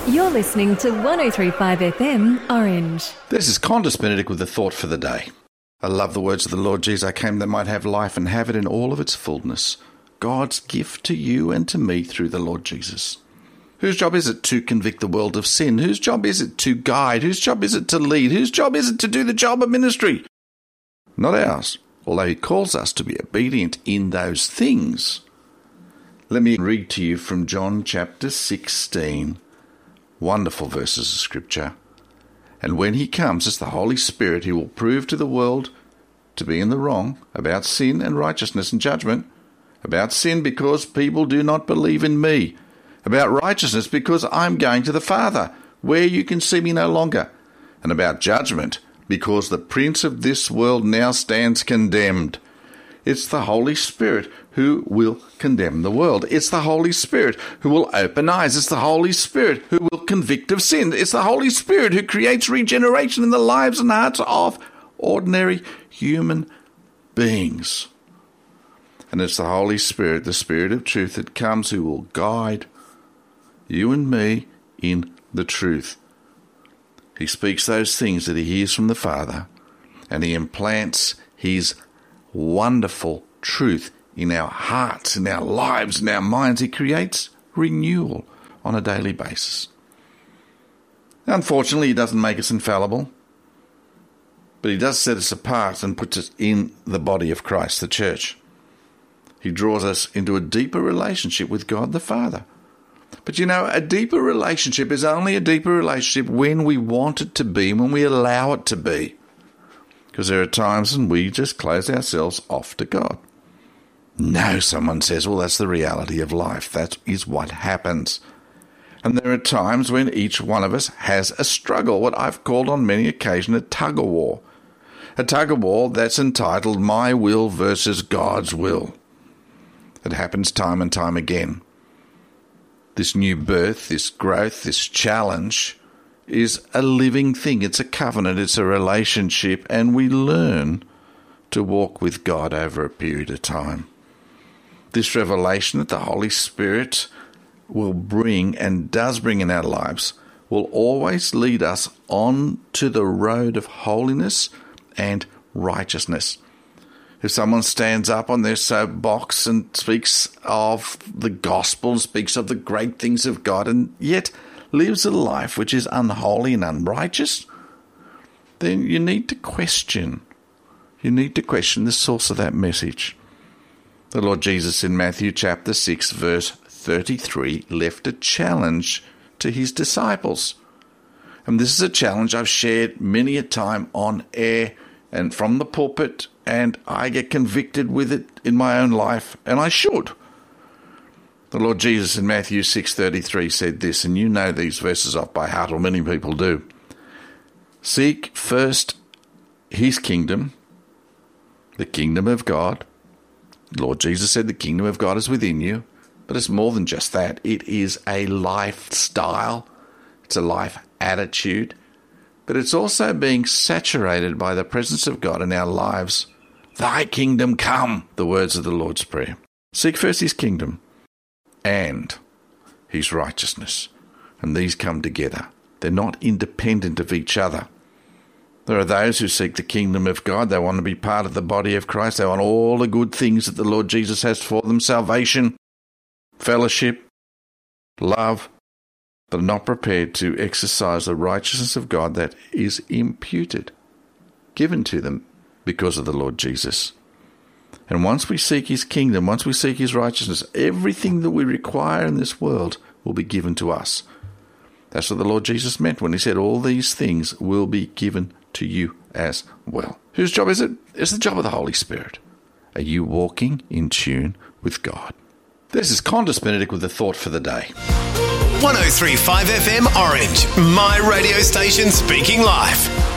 You're listening to 103.5 FM Orange. This is Condis Benedict with the thought for the day. I love the words of the Lord Jesus. I came that might have life and have it in all of its fullness. God's gift to you and to me through the Lord Jesus. Whose job is it to convict the world of sin? Whose job is it to guide? Whose job is it to lead? Whose job is it to do the job of ministry? Not ours, although he calls us to be obedient in those things. Let me read to you from John chapter 16. Wonderful verses of Scripture. And when he comes as the Holy Spirit, he will prove to the world to be in the wrong about sin and righteousness and judgment. About sin because people do not believe in me. About righteousness because I'm going to the Father, where you can see me no longer. And about judgment because the prince of this world now stands condemned. It's the Holy Spirit who will condemn the world. It's the Holy Spirit who will open eyes. It's the Holy Spirit who will convict of sin. It's the Holy Spirit who creates regeneration in the lives and hearts of ordinary human beings. And it's the Holy Spirit, the Spirit of truth that comes, who will guide you and me in the truth. He speaks those things that he hears from the Father, and he implants his wonderful truth in our hearts, in our lives, in our minds. He creates renewal on a daily basis. Unfortunately, he doesn't make us infallible, but he does set us apart and puts us in the body of Christ, the church. He draws us into a deeper relationship with God the Father. But you know, a deeper relationship is only a deeper relationship when we want it to be, when we allow it to be. Because there are times when we just close ourselves off to God. No, someone says, well, that's the reality of life. That is what happens. And there are times when each one of us has a struggle, what I've called on many occasions a tug-of-war. A tug-of-war that's entitled My Will versus God's Will. It happens time and time again. This new birth, this growth, this challenge is a living thing. It's a covenant, it's a relationship, and we learn to walk with God over a period of time. This revelation that the Holy Spirit will bring and does bring in our lives will always lead us on to the road of holiness and righteousness. If someone stands up on their soapbox and speaks of the gospel, speaks of the great things of God, and yet lives a life which is unholy and unrighteous, then you need to question. You need to question the source of that message. The Lord Jesus in Matthew chapter 6 verse 33 left a challenge to his disciples. And this is a challenge I've shared many a time on air and from the pulpit, and I get convicted with it in my own life, and I should. The Lord Jesus in Matthew 6:33 said this, and you know these verses off by heart, or many people do. Seek first his kingdom, the kingdom of God. Lord Jesus said the kingdom of God is within you, but it's more than just that. It is a lifestyle. It's a life attitude, but it's also being saturated by the presence of God in our lives. Thy kingdom come, the words of the Lord's Prayer. Seek first his kingdom and his righteousness, and these come together. They're not independent of each other. There are those who seek the kingdom of God. They want to be part of the body of Christ. They want all the good things that the Lord Jesus has for them, salvation, fellowship, love, but are not prepared to exercise the righteousness of God that is imputed, given to them because of the Lord Jesus. And once we seek his kingdom, once we seek his righteousness, everything that we require in this world will be given to us. That's what the Lord Jesus meant when he said all these things will be given to you as well. Whose job is it? It's the job of the Holy Spirit. Are you walking in tune with God? This is Condis Benedict with the thought for the day. 103.5 FM Orange, my radio station speaking life.